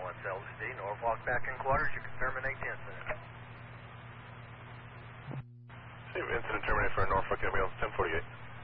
LSD, Norfolk back in quarters. You can terminate the incident. Same incident terminated for Norfolk ambulance 1048.